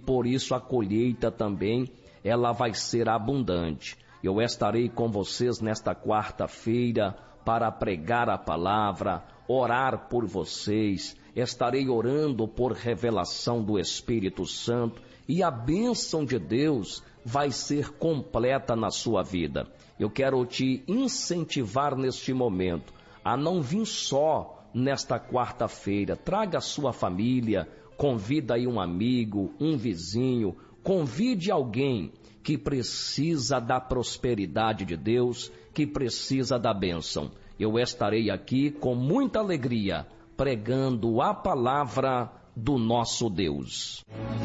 por isso a colheita também, ela vai ser abundante. Eu estarei com vocês nesta quarta-feira para pregar a palavra, orar por vocês, estarei orando por revelação do Espírito Santo e a bênção de Deus vai ser completa na sua vida. Eu quero te incentivar neste momento a não vir só nesta quarta-feira. Traga a sua família, convida aí um amigo, um vizinho, convide alguém que precisa da prosperidade de Deus, que precisa da bênção. Eu estarei aqui com muita alegria, pregando a palavra do nosso Deus.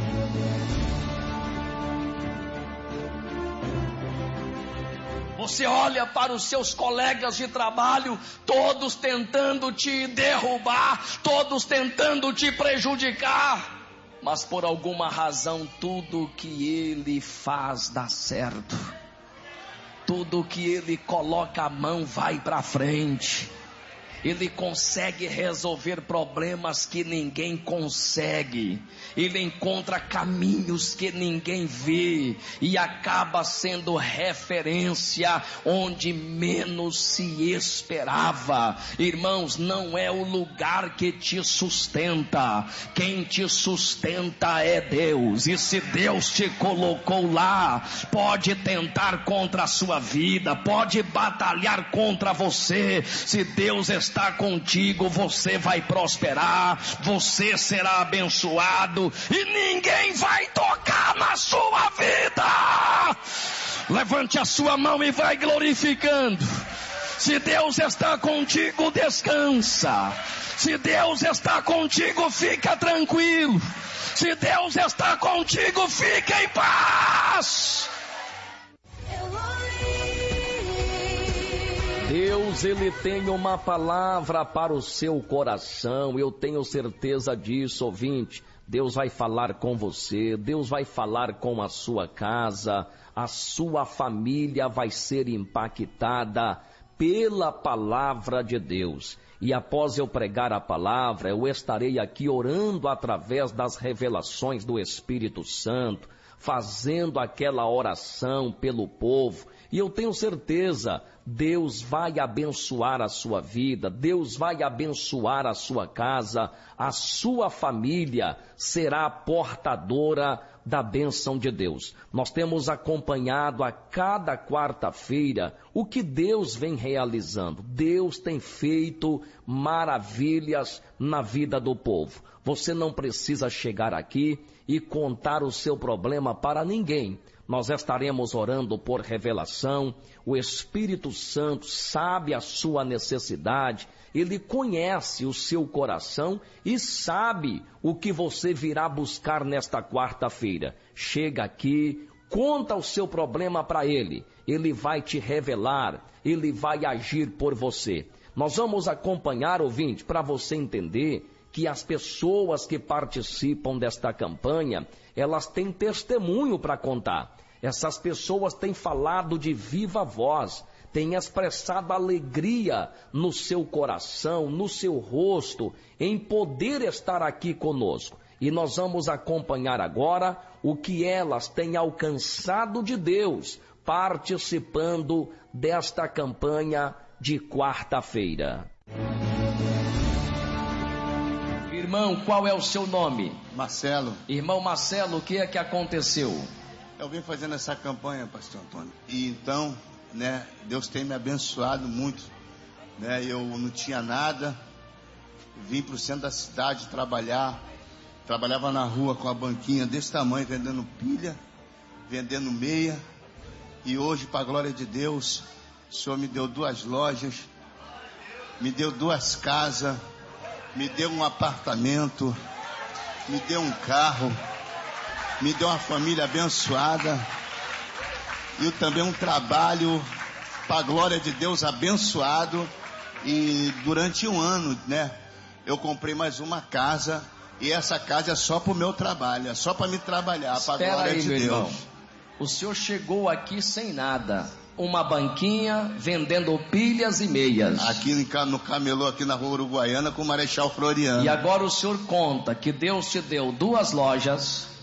Você olha para os seus colegas de trabalho, todos tentando te derrubar, todos tentando te prejudicar, mas por alguma razão tudo que ele faz dá certo. Tudo que ele coloca a mão vai para frente. Ele consegue resolver problemas que ninguém consegue. Ele encontra caminhos que ninguém vê e acaba sendo referência onde menos se esperava. Irmãos, não é o lugar que te sustenta. Quem te sustenta é Deus. E se Deus te colocou lá, pode tentar contra a sua vida, pode batalhar contra você. Se Deus está contigo, você vai prosperar, você será abençoado e ninguém vai tocar na sua vida. Levante a sua mão e vai glorificando. Se Deus está contigo, descansa. Se Deus está contigo, fica tranquilo. Se Deus está contigo, fica em paz. Deus, Ele tem uma palavra para o seu coração, eu tenho certeza disso, ouvinte. Deus vai falar com você, Deus vai falar com a sua casa, a sua família vai ser impactada pela palavra de Deus. E após eu pregar a palavra, eu estarei aqui orando através das revelações do Espírito Santo, fazendo aquela oração pelo povo. E eu tenho certeza, Deus vai abençoar a sua vida, Deus vai abençoar a sua casa, a sua família será portadora da bênção de Deus. Nós temos acompanhado a cada quarta-feira o que Deus vem realizando. Deus tem feito maravilhas na vida do povo. Você não precisa chegar aqui e contar o seu problema para ninguém. Nós estaremos orando por revelação. O Espírito Santo sabe a sua necessidade, Ele conhece o seu coração e sabe o que você virá buscar nesta quarta-feira. Chega aqui, conta o seu problema para Ele, Ele vai te revelar, Ele vai agir por você. Nós vamos acompanhar, ouvinte, para você entender que as pessoas que participam desta campanha, elas têm testemunho para contar. Essas pessoas têm falado de viva voz, têm expressado alegria no seu coração, no seu rosto, em poder estar aqui conosco. E nós vamos acompanhar agora o que elas têm alcançado de Deus, participando desta campanha de quarta-feira. Irmão, qual é o seu nome? Marcelo. Irmão Marcelo, o que é que aconteceu? Eu vim fazendo essa campanha, pastor Antônio, e então, Deus tem me abençoado muito, eu não tinha nada, vim para o centro da cidade trabalhava na rua com a banquinha desse tamanho, vendendo pilha, vendendo meia, e hoje, para a glória de Deus, o Senhor me deu 2 lojas, me deu 2 casas, me deu um apartamento, me deu um carro, me deu uma família abençoada e também um trabalho para a glória de Deus abençoado. E durante um ano, eu comprei mais uma casa e essa casa é só para o meu trabalho, é só para me trabalhar, para a glória de Deus. Irmão, o senhor chegou aqui sem nada, uma banquinha vendendo pilhas e meias. Aqui no camelô, aqui na rua Uruguaiana com o Marechal Floriano. E agora o senhor conta que Deus te deu 2 lojas,